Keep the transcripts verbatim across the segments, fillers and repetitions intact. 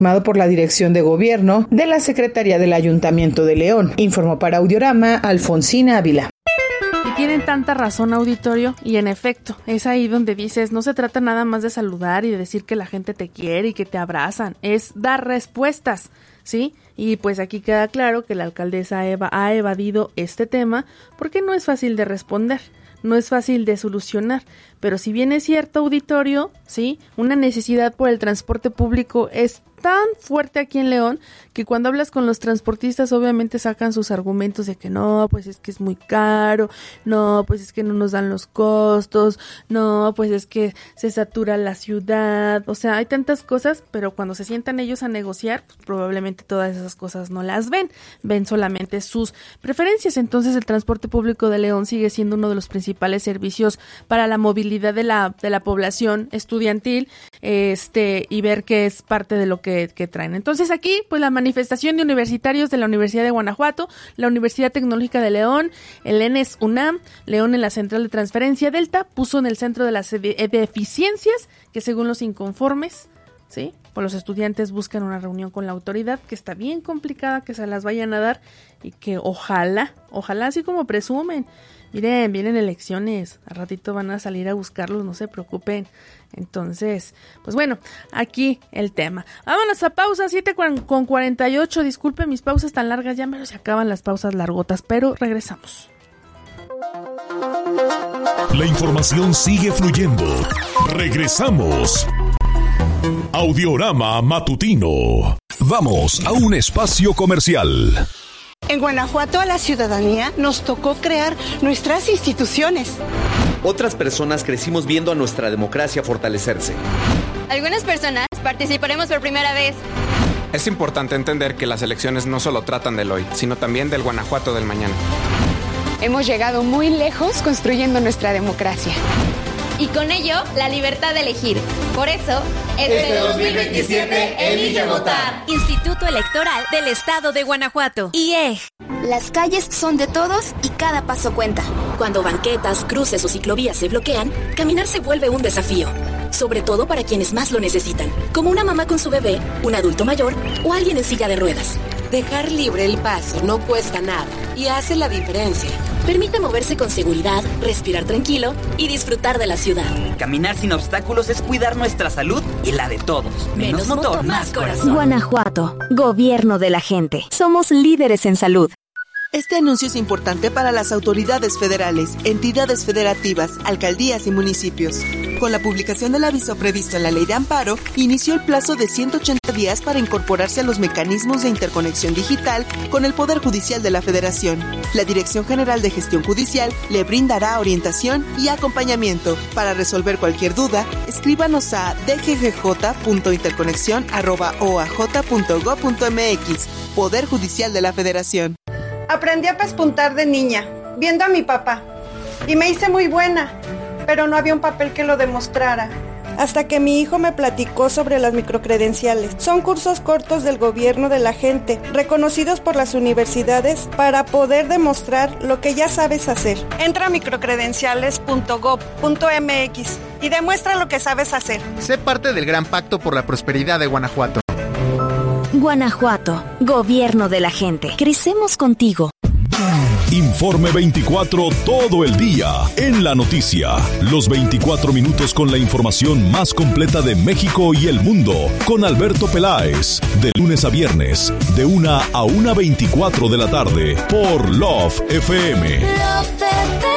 por la Dirección de Gobierno de la Secretaría del Ayuntamiento de León. Informó para Audiorama Alfonsina Ávila. Y tienen tanta razón, auditorio, y en efecto, es ahí donde dices, no se trata nada más de saludar y de decir que la gente te quiere y que te abrazan, es dar respuestas, ¿sí? Y pues aquí queda claro que la alcaldesa Eva ha evadido este tema porque no es fácil de responder, no es fácil de solucionar, pero si bien es cierto, auditorio, ¿sí? Una necesidad por el transporte público es tan fuerte aquí en León que cuando hablas con los transportistas obviamente sacan sus argumentos de que no, pues es que es muy caro, no, pues es que no nos dan los costos, no, pues es que se satura la ciudad, o sea, hay tantas cosas, pero cuando se sientan ellos a negociar, pues probablemente todas esas cosas no las ven, ven solamente sus preferencias. Entonces el transporte público de León sigue siendo uno de los principales servicios para la movilidad de la, de la población estudiantil, este, y ver que es parte de lo que Que, que traen. Entonces aquí, pues la manifestación de universitarios de la Universidad de Guanajuato, la Universidad Tecnológica de León, el ENES UNAM, León en la Central de Transferencia Delta, puso en el centro de las deficiencias que según los inconformes, ¿sí? Pues los estudiantes buscan una reunión con la autoridad, que está bien complicada que se las vayan a dar y que ojalá, ojalá así como presumen. Miren, vienen elecciones, a ratito van a salir a buscarlos, no se preocupen. Entonces, pues bueno, aquí el tema. Vámonos a pausa, siete con cuarenta y ocho, disculpen mis pausas tan largas, ya me se acaban las pausas largotas, pero regresamos. La información sigue fluyendo. Regresamos. Audiorama Matutino. Vamos a un espacio comercial. En Guanajuato a la ciudadanía nos tocó crear nuestras instituciones. Otras personas crecimos viendo a nuestra democracia fortalecerse. Algunas personas participaremos por primera vez. Es importante entender que las elecciones no solo tratan del hoy, sino también del Guanajuato del mañana. Hemos llegado muy lejos construyendo nuestra democracia. Y con ello, la libertad de elegir. Por eso, este dos mil veintisiete, elige votar. Instituto Electoral del Estado de Guanajuato. I E G. Las calles son de todos y cada paso cuenta. Cuando banquetas, cruces o ciclovías se bloquean, caminar se vuelve un desafío. Sobre todo para quienes más lo necesitan, como una mamá con su bebé, un adulto mayor o alguien en silla de ruedas. Dejar libre el paso no cuesta nada y hace la diferencia. Permite moverse con seguridad, respirar tranquilo y disfrutar de la ciudad. Caminar sin obstáculos es cuidar nuestra salud y la de todos. Menos, Menos motor, motor, más corazón. Guanajuato, gobierno de la gente. Somos líderes en salud. Este anuncio es importante para las autoridades federales, entidades federativas, alcaldías y municipios. Con la publicación del aviso previsto en la Ley de Amparo, inició el plazo de ciento ochenta días para incorporarse a los mecanismos de interconexión digital con el Poder Judicial de la Federación. La Dirección General de Gestión Judicial le brindará orientación y acompañamiento. Para resolver cualquier duda, escríbanos a d g g j punto interconexión arroba o a j punto gob punto m x. Poder Judicial de la Federación. Aprendí a pespuntar de niña, viendo a mi papá, y me hice muy buena, pero no había un papel que lo demostrara. Hasta que mi hijo me platicó sobre las microcredenciales. Son cursos cortos del gobierno de la gente, reconocidos por las universidades para poder demostrar lo que ya sabes hacer. Entra a microcredenciales punto gob punto m x y demuestra lo que sabes hacer. Sé parte del Gran Pacto por la Prosperidad de Guanajuato. Guanajuato, gobierno de la gente. Crecemos contigo. Informe veinticuatro todo el día en la noticia. Los veinticuatro minutos con la información más completa de México y el mundo. Con Alberto Peláez. De lunes a viernes, de una a una veinticuatro de la tarde. Por Love F M. Love F M.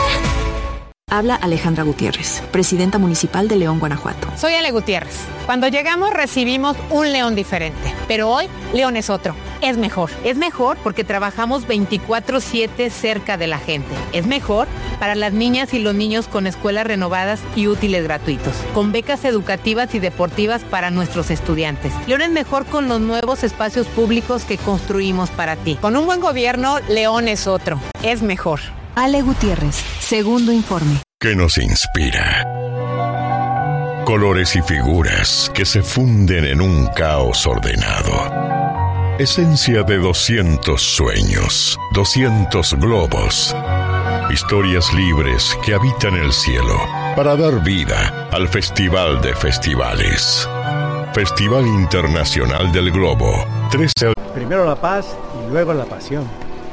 Habla Alejandra Gutiérrez, presidenta municipal de León, Guanajuato. Soy Ale Gutiérrez. Cuando llegamos recibimos un León diferente, pero hoy León es otro. Es mejor. Es mejor porque trabajamos veinticuatro siete cerca de la gente. Es mejor para las niñas y los niños con escuelas renovadas y útiles gratuitos, con becas educativas y deportivas para nuestros estudiantes. León es mejor con los nuevos espacios públicos que construimos para ti. Con un buen gobierno, León es otro. Es mejor. Ale Gutiérrez, segundo informe. ¿Qué nos inspira? Colores y figuras que se funden en un caos ordenado. Esencia de doscientos sueños, doscientos globos. Historias libres que habitan el cielo para dar vida al Festival de Festivales. Festival Internacional del Globo. trece... Primero la paz y luego la pasión.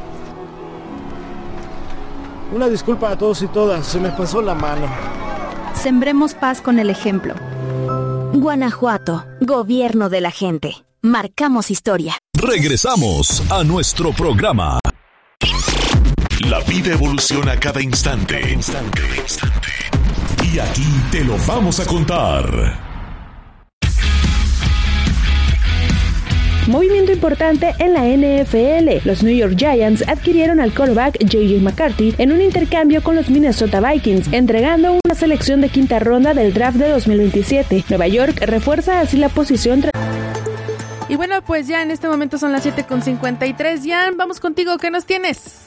Una disculpa a todos y todas, se me pasó la mano. Sembremos paz con el ejemplo. Guanajuato, gobierno de la gente. Marcamos historia. Regresamos a nuestro programa. La vida evoluciona cada instante. Instante, instante. Y aquí te lo vamos a contar. Movimiento importante en la N F L. Los New York Giants adquirieron al quarterback J J McCarthy en un intercambio con los Minnesota Vikings, entregando una selección de quinta ronda del draft de dos mil veintisiete. Nueva York refuerza así la posición. Tra- y bueno, pues ya en este momento son las siete con cincuenta y tres. Jan, vamos contigo, ¿qué nos tienes?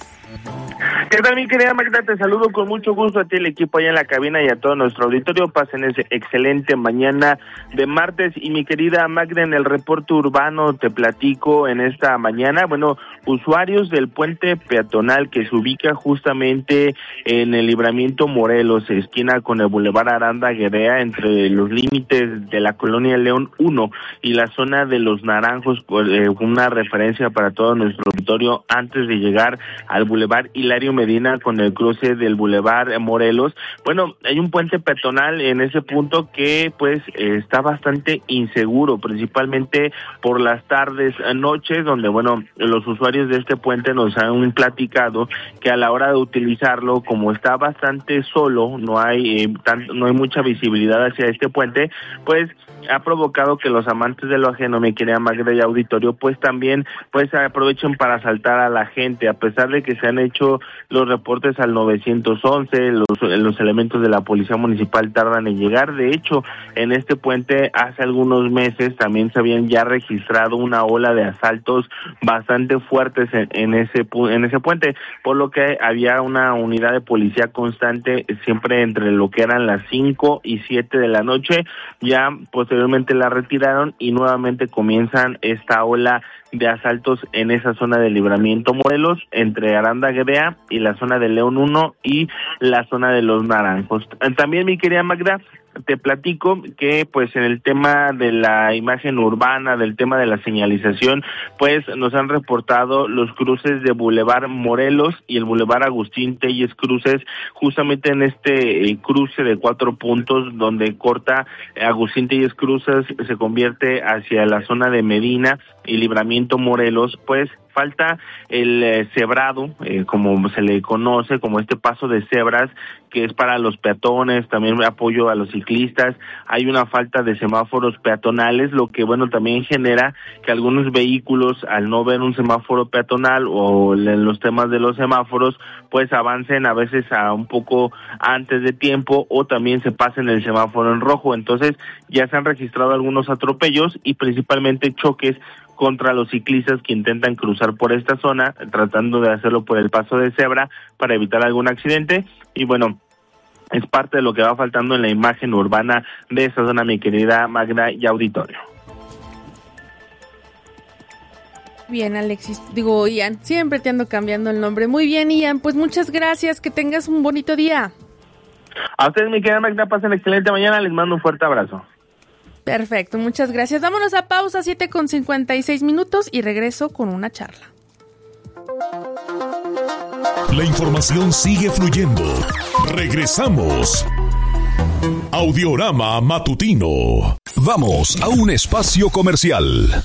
¿Qué tal, mi querida Magda? Te saludo con mucho gusto a ti, el equipo allá en la cabina, y a todo nuestro auditorio. Pasen ese excelente mañana de martes. Y mi querida Magda, en el reporte urbano te platico en esta mañana, bueno, usuarios del puente peatonal que se ubica justamente en el Libramiento Morelos, esquina con el Boulevard Aranda Guedea, entre los límites de la Colonia León uno y la zona de Los Naranjos, eh, una referencia para todo nuestro auditorio antes de llegar al Boulevard Hilario Medina con el cruce del Boulevard Morelos. Bueno, hay un puente peatonal en ese punto que pues eh, está bastante inseguro, principalmente por las tardes, noches, donde bueno, los usuarios de este puente nos han platicado que a la hora de utilizarlo, como está bastante solo, no hay eh, tan, no hay mucha visibilidad hacia este puente, pues ha provocado que los amantes de lo ajeno, mi querida Magda y auditorio, pues también pues aprovechen para asaltar a la gente, a pesar de que se han hecho los reportes al nueve once, los, los elementos de la policía municipal tardan en llegar. De hecho, en este puente hace algunos meses también se habían ya registrado una ola de asaltos bastante fuertes en, en ese en ese puente, por lo que había una unidad de policía constante siempre entre lo que eran las cinco y siete de la noche. Ya posteriormente la retiraron y nuevamente comienzan esta ola de asaltos en esa zona de Libramiento Morelos, entre Aranda Guedea y la zona de León uno y la zona de Los Naranjos. También, mi querida Magda, te platico que pues en el tema de la imagen urbana, del tema de la señalización, pues nos han reportado los cruces de Boulevard Morelos y el Boulevard Agustín Telles Cruces, justamente en este eh, cruce de cuatro puntos donde corta eh, Agustín Telles Cruces, se convierte hacia la zona de Medina y Libramiento Morelos, pues falta el eh, cebrado, eh, como se le conoce, como este paso de cebras, que es para los peatones, también apoyo a los ciclistas. Hay una falta de semáforos peatonales, lo que, bueno, también genera que algunos vehículos, al no ver un semáforo peatonal o en los temas de los semáforos, pues avancen a veces a un poco antes de tiempo o también se pasen el semáforo en rojo. Entonces, ya se han registrado algunos atropellos y principalmente choques contra los ciclistas que intentan cruzar por esta zona, tratando de hacerlo por el paso de cebra para evitar algún accidente. Y bueno, es parte de lo que va faltando en la imagen urbana de esta zona, mi querida Magda y auditorio. Bien, Alexis, digo Ian, siempre te ando cambiando el nombre. Muy bien, Ian, pues muchas gracias, que tengas un bonito día. A ustedes, mi querida Magda, pasen excelente mañana, les mando un fuerte abrazo. Perfecto, muchas gracias. Vámonos a pausa, siete con cincuenta y seis minutos, y regreso con una charla. La información sigue fluyendo. Regresamos. Audiorama Matutino. Vamos a un espacio comercial.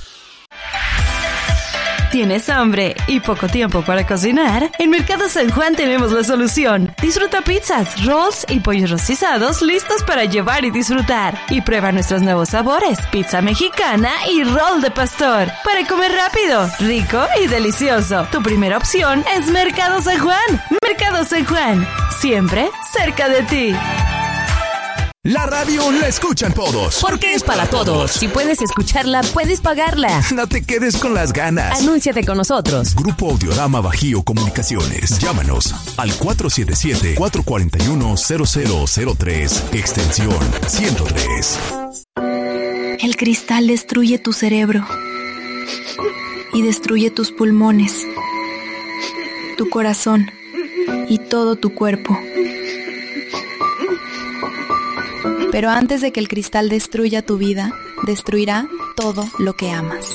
¿Tienes hambre y poco tiempo para cocinar? En Mercado San Juan tenemos la solución. Disfruta pizzas, rolls y pollos rostizados listos para llevar y disfrutar. Y prueba nuestros nuevos sabores, pizza mexicana y roll de pastor. Para comer rápido, rico y delicioso. Tu primera opción es Mercado San Juan. Mercado San Juan, siempre cerca de ti. La radio la escuchan todos. Porque es para todos. Si puedes escucharla, puedes pagarla. No te quedes con las ganas. Anúnciate con nosotros. Grupo Audiorama Bajío Comunicaciones. Llámanos al cuatro siete siete, cuatro cuatro uno, cero cero cero tres, extensión ciento tres. El cristal destruye tu cerebro y destruye tus pulmones, tu corazón y todo tu cuerpo. Pero antes de que el cristal destruya tu vida, destruirá todo lo que amas.